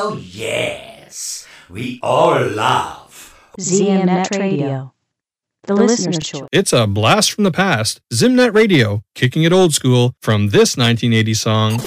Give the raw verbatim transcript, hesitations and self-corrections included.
Oh, yes. We all love ZimNet Radio, the listener's choice. It's a blast from the past. ZimNet Radio, kicking it old school from this nineteen eighty song.